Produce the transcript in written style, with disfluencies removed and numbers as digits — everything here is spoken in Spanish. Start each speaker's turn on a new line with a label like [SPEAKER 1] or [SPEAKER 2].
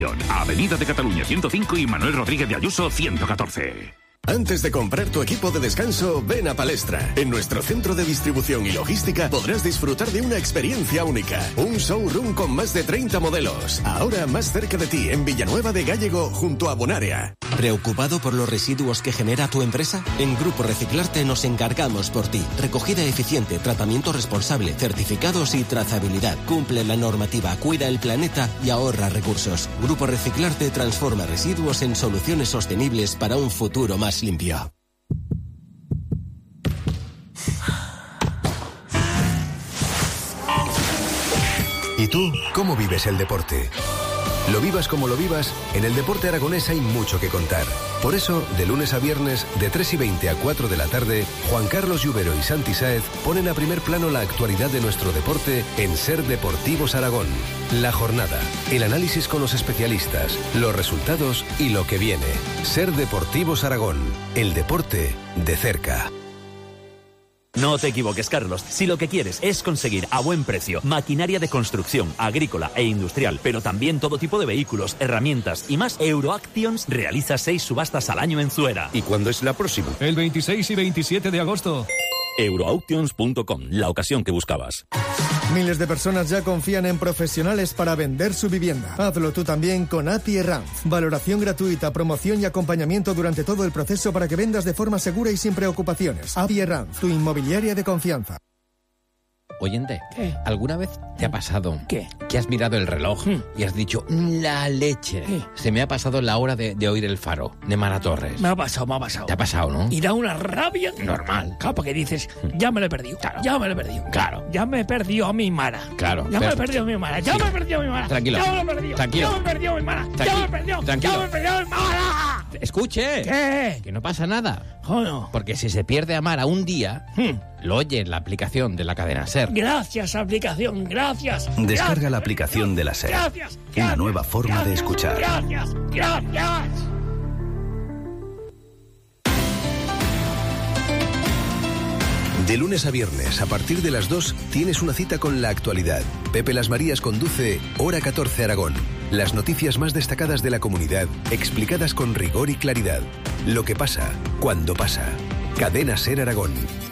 [SPEAKER 1] Avenida de Cataluña 105 y Manuel Rodríguez de Ayuso 114.
[SPEAKER 2] Antes de comprar tu equipo de descanso, ven a Palestra. En nuestro centro de distribución y logística podrás disfrutar de una experiencia única. Un showroom con más de 30 modelos. Ahora más cerca de ti, en Villanueva de Gállego, junto a Bonaria.
[SPEAKER 3] ¿Preocupado por los residuos que genera tu empresa? En Grupo Reciclarte nos encargamos por ti. Recogida eficiente, tratamiento responsable, certificados y trazabilidad. Cumple la normativa, cuida el planeta y ahorra recursos. Grupo Reciclarte transforma residuos en soluciones sostenibles para un futuro más limpio.
[SPEAKER 4] ¿Y tú cómo vives el deporte? Lo vivas como lo vivas, en el deporte aragonés hay mucho que contar. Por eso, de lunes a viernes, de 3:20 a 4 de la tarde, Juan Carlos Lluvero y Santi Sáez ponen a primer plano la actualidad de nuestro deporte en Ser Deportivos Aragón. La jornada, el análisis con los especialistas, los resultados y lo que viene. Ser Deportivos Aragón, el deporte de cerca.
[SPEAKER 5] No te equivoques, Carlos. Si lo que quieres es conseguir a buen precio maquinaria de construcción, agrícola e industrial, pero también todo tipo de vehículos, herramientas y más, Euroactions realiza 6 subastas al año en Zuera.
[SPEAKER 6] ¿Y cuándo es la próxima?
[SPEAKER 7] El 26 y 27 de agosto.
[SPEAKER 5] Euroauctions.com, la ocasión que buscabas.
[SPEAKER 8] Miles de personas ya confían en profesionales para vender su vivienda. Hazlo tú también con API Herranz. Valoración gratuita, promoción y acompañamiento durante todo el proceso para que vendas de forma segura y sin preocupaciones. API Herranz, tu inmobiliaria de confianza.
[SPEAKER 9] Oyente,
[SPEAKER 10] ¿qué?
[SPEAKER 9] ¿Alguna vez te ha pasado
[SPEAKER 10] ¿qué?
[SPEAKER 9] que has mirado el reloj y has dicho, la leche?
[SPEAKER 10] ¿Qué?
[SPEAKER 9] Se me ha pasado la hora de oír el faro, de Mara Torres.
[SPEAKER 10] Me ha pasado.
[SPEAKER 9] Te ha pasado, ¿no?
[SPEAKER 10] Y da una rabia.
[SPEAKER 9] Normal.
[SPEAKER 10] Claro, porque dices, ya me lo he perdido.
[SPEAKER 9] Claro.
[SPEAKER 10] Ya me lo he perdido.
[SPEAKER 9] Claro.
[SPEAKER 10] Ya me he perdido a mi Mara.
[SPEAKER 9] Claro.
[SPEAKER 10] Ya me he perdido a mi Mara. Ya me he perdido a mi Mara.
[SPEAKER 9] Tranquilo.
[SPEAKER 10] Ya me lo he perdido.
[SPEAKER 9] Tranquilo.
[SPEAKER 10] Ya me he perdido a mi Mara. Ya me he perdido.
[SPEAKER 9] Tranquilo.
[SPEAKER 10] Ya me he perdido a mi Mara.
[SPEAKER 9] Escuche.
[SPEAKER 10] ¿Qué?
[SPEAKER 9] Que no pasa nada.
[SPEAKER 10] Joder.
[SPEAKER 9] Porque si se pierde a Mara un día, lo oye en la aplicación de la cadena SER.
[SPEAKER 10] Gracias, aplicación. Gracias.
[SPEAKER 4] Descarga
[SPEAKER 10] gracias,
[SPEAKER 4] la aplicación de la SER.
[SPEAKER 10] Gracias.
[SPEAKER 4] Una nueva forma de escuchar.
[SPEAKER 10] Gracias. Gracias.
[SPEAKER 4] De lunes a viernes, a partir de las 2, tienes una cita con la actualidad. Pepe Las Marías conduce Hora 14 Aragón. Las noticias más destacadas de la comunidad, explicadas con rigor y claridad. Lo que pasa, cuando pasa. Cadena SER Aragón.